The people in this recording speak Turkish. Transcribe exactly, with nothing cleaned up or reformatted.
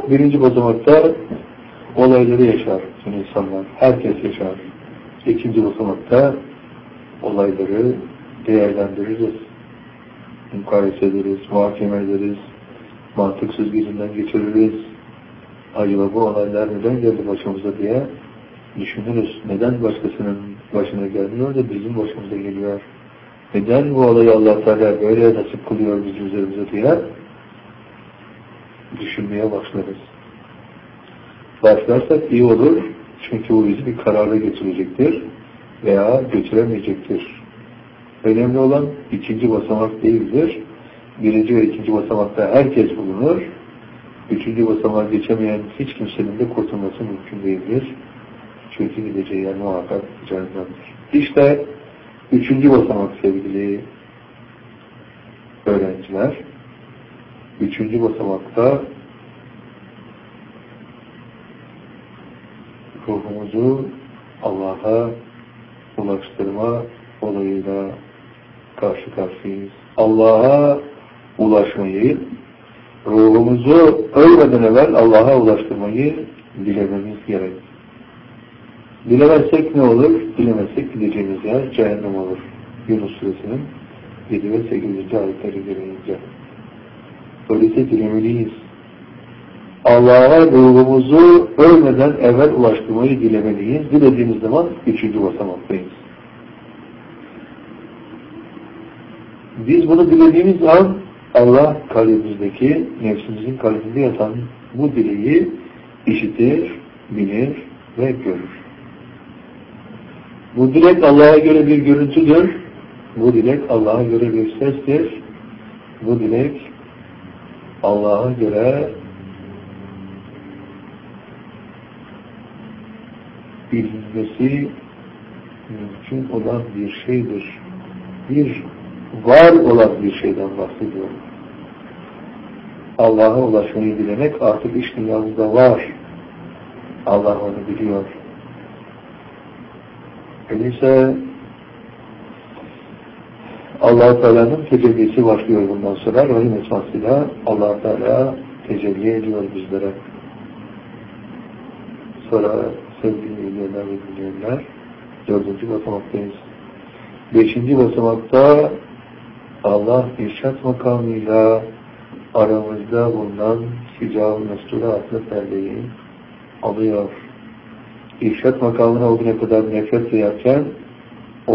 birinci basamakta olayları yaşar bütün insanlar. Herkes yaşar. İkinci basamakta olayları değerlendiririz. Mukayese ederiz, muhakeme ederiz, mantık süzgecinden geçiririz. Acaba bu olaylar neden geldi başımıza diye düşünürüz. Neden başkasının başına gelmiyor da bizim başımıza geliyor? Neden bu olayı Allah Teala böyle nasip kılıyor bizim üzerimize diye düşünmeye başlarız. Başlarsak iyi olur. Çünkü bu bizi bir karara götürecektir veya götüremeyecektir. Önemli olan ikinci basamak değildir. Birinci ve ikinci basamakta herkes bulunur. Üçüncü basamağa geçemeyen hiç kimsenin de kurtulması mümkün değildir. Çünkü gideceği yer muhakkak cehennemdir. İşte üçüncü basamak sevgili öğrenciler. Üçüncü basamakta ruhumuzu Allah'a ulaştırma olayıyla karşı karşıyayız. Allah'a ulaşmayı, ruhumuzu ölmeden evvel Allah'a ulaştırmayı dilememiz gerek. Dilemezsek ne olur? Dilemezsek gideceğimiz yer cehennem olur. Yunus Suresinin yedi ve sekizinci ayetleri gereğince. Öyleyse dilemeliyiz. Allah'a ruhumuzu ölmeden evvel ulaştırmayı dilemeliyiz. Dilediğimiz zaman üçüncü basamaktayız. Biz bunu dilediğimiz an Allah kalbimizdeki, nefsimizin kalbinde yatan bu dileği işitir, bilir ve görür. Bu dilek Allah'a göre bir görüntüdür. Bu dilek Allah'a göre bir sestir. Bu dilek Allah'a göre bilinmesi mümkün olan bir şeydir. Bir var olan bir şeyden bahsediyorum. Allah'a ulaşmayı dilemek artık iş dünyamızda var. Allah onu biliyor. Öyleyse Allah-u Teala'nın tecellisi başlıyor bundan sonra. Rahim esmasıyla Allah-u Teala tecelli ediyor bizlere. Sonra sevgili dinleyenler ve dinleyenler dördüncü basamaktayız. Beşinci basamakta Allah irşat makamıyla aramızda bulunan Hicab-ı Mesture adlı perdeyi alıyor. İrşat makamına o güne kadar nefret sayarken